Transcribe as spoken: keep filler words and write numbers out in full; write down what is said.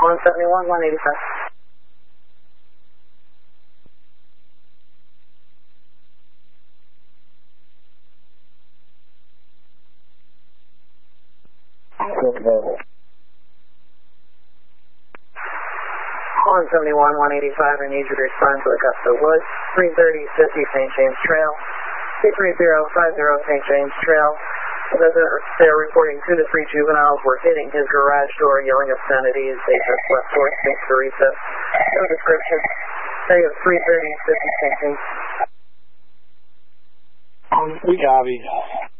one seventy-one, one eighty-five. one seventy-one, one eighty-five, I need you to respond to Augusta Woods, three thirty, fifty Saint James Trail, two three zero, five zero Saint James Trail. They're, they're reporting two to three juveniles were hitting his garage door, yelling obscenities. They just left North Saint Teresa. No description. Area three thirty, fifty Saint James. We copy.